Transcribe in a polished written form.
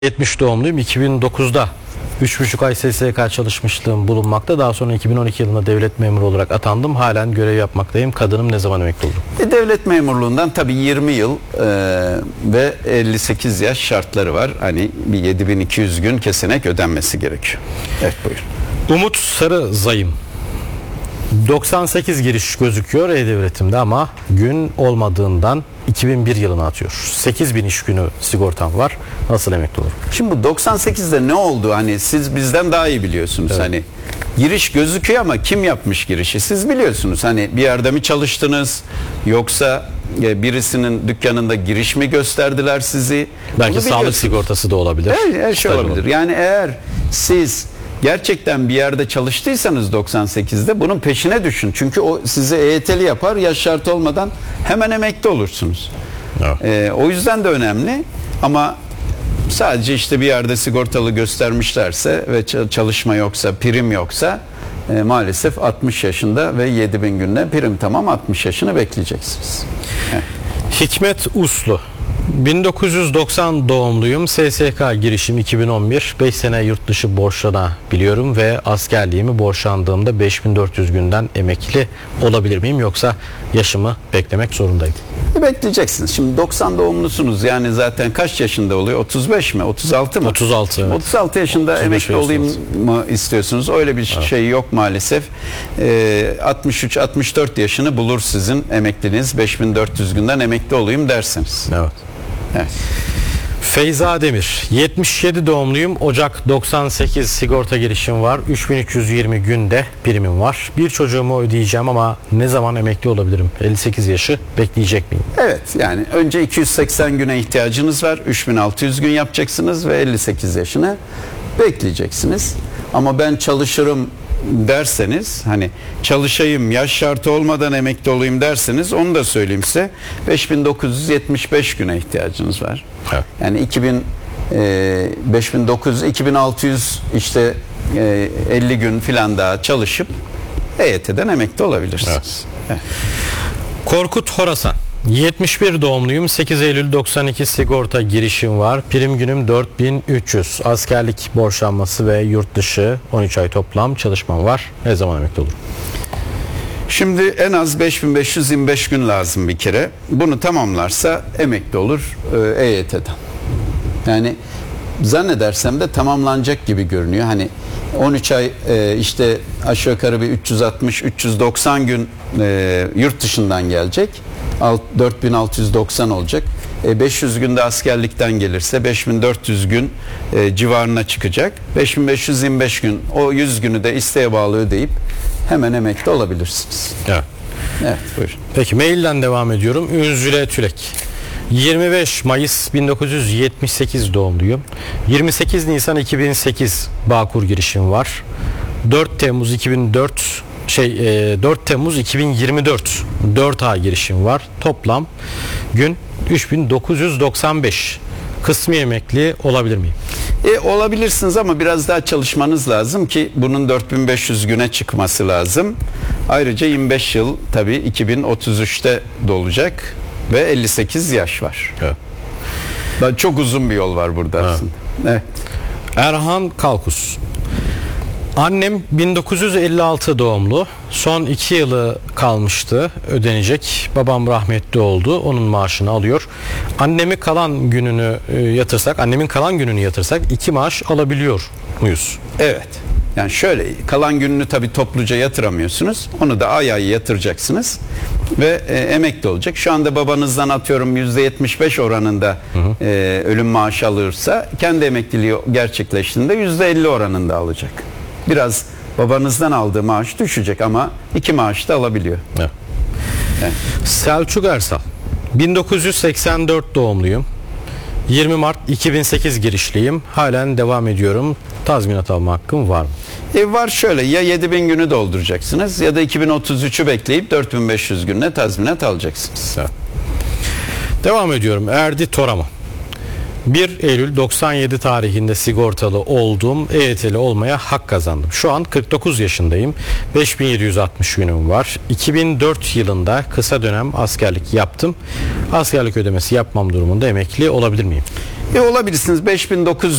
70 doğumluyum. 2009'da 3,5 ay SSK çalışmışlığım bulunmakta. Daha sonra 2012 yılında devlet memuru olarak atandım. Halen görev yapmaktayım. Kadınım, ne zaman emekli olurum? Devlet memurluğundan tabii 20 yıl ve 58 yaş şartları var. Hani bir 7200 gün kesenek ödenmesi gerekiyor. Evet, buyurun. Umut Sarızayım. 98 giriş gözüküyor E-Devletim'de ama gün olmadığından 2001 yılına atıyor. 8000 iş günü sigortam var. Nasıl emekli olurum? Şimdi bu 98'de ne oldu? Hani siz bizden daha iyi biliyorsunuz. Evet. Hani giriş gözüküyor ama kim yapmış girişi? Siz biliyorsunuz. Hani bir yerde mi çalıştınız? Yoksa birisinin dükkanında giriş mi gösterdiler sizi? Belki Bunu sağlık biliyorsunuz. sigortası da olabilir. Her şey Tabii olabilir. Yani eğer siz gerçekten bir yerde çalıştıysanız 98'de bunun peşine düşün. Çünkü o sizi EYT'li yapar, yaş şartı olmadan hemen emekli olursunuz. Evet. O yüzden de önemli. Ama sadece işte bir yerde sigortalı göstermişlerse ve çalışma yoksa, prim yoksa maalesef 60 yaşında ve 7000 günde prim tamam, 60 yaşını bekleyeceksiniz. Evet. Hikmet Uslu. 1990 doğumluyum. SSK girişim 2011. 5 sene yurt dışı borçlanabiliyorum ve askerliğimi borçlandığımda 5400 günden emekli olabilir miyim, yoksa yaşımı beklemek zorundayım? Bekleyeceksiniz. Şimdi 90 doğumlusunuz. Yani zaten kaç yaşında oluyor? 35 mi? 36 mı? 36. Evet. 36 yaşında 35 emekli olayım mı istiyorsunuz? Öyle bir şey yok maalesef. 63-64 yaşını bulur sizin emekliliğiniz. 5400 günden emekli olayım derseniz. Evet. Evet. Feyza Demir. 77 doğumluyum. Ocak 98 sigorta girişim var. 3320 günde primim var. Bir çocuğumu ödeyeceğim ama ne zaman emekli olabilirim? 58 yaşı bekleyecek miyim? Evet, yani önce 280 güne ihtiyacınız var. 3600 gün yapacaksınız ve 58 yaşını bekleyeceksiniz. Ama ben çalışırım derseniz, hani çalışayım, yaş şartı olmadan emekli olayım derseniz, onu da söyleyeyim size, 5975 güne ihtiyacınız var. Evet. Yani 2600 işte 50 gün filan daha çalışıp EYT'den emekli olabilirsiniz. Evet. Evet. Korkut Horasan. 71 doğumluyum. 8 Eylül 92 sigorta girişim var. Prim günüm 4300. Askerlik borçlanması ve yurt dışı 13 ay toplam çalışmam var. Ne zaman emekli olurum? Şimdi en az 5525 gün lazım bir kere. Bunu tamamlarsa emekli olur EYT'den. Yani zannedersem de tamamlanacak gibi görünüyor. Hani 13 ay işte aşağı yukarı bir 360-390 gün yurt dışından gelecek. 4690 olacak. 500 günde askerlikten gelirse 5400 gün civarına çıkacak. 5525 gün, o 100 günü de isteğe bağlı ödeyip hemen emekli olabilirsiniz. Evet. Evet, buyurun. Peki, mailden devam ediyorum. Ünzüle Tülek. 25 Mayıs 1978 doğumluyum. 28 Nisan 2008 Bağkur girişim var. 4 Temmuz 2024 4 ay girişim var. Toplam gün 3995. Kısmi emekli olabilir miyim? Olabilirsiniz ama biraz daha çalışmanız lazım ki bunun 4500 güne çıkması lazım. Ayrıca 25 yıl tabii 2033'te dolacak ve 58 yaş var. Evet. Çok uzun bir yol var burada aslında. Evet. Erhan Kalkus. Annem 1956 doğumlu. Son 2 yılı kalmıştı ödenecek. Babam rahmetli oldu. Onun maaşını alıyor. Annemin kalan gününü yatırsak 2 maaş alabiliyor muyuz? Evet. Yani şöyle, kalan gününü tabii topluca yatıramıyorsunuz. Onu da ay ay yatıracaksınız ve emekli olacak. Şu anda babanızdan atıyorum %75 oranında ölüm maaşı alırsa, kendi emekliliği gerçekleştiğinde %50 oranında alacak. Biraz babanızdan aldığı maaş düşecek ama 2 maaş da alabiliyor. Evet. Evet. Selçuk Ersal. 1984 doğumluyum. 20 Mart 2008 girişliyim. Halen devam ediyorum. Tazminat alma hakkım var mı? Var şöyle, ya 7000 günü dolduracaksınız ya da 2033'ü bekleyip 4500 gününe tazminat alacaksınız. Evet. Devam ediyorum. Erdi Toraman. 1 Eylül 97 tarihinde sigortalı oldum. EYT'li olmaya hak kazandım. Şu an 49 yaşındayım. 5760 günüm var. 2004 yılında kısa dönem askerlik yaptım. Askerlik ödemesi yapmam durumunda emekli olabilir miyim? Olabilirsiniz 5900